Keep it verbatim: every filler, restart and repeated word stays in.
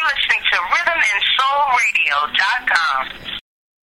listening to rhythm and soul radio dot com.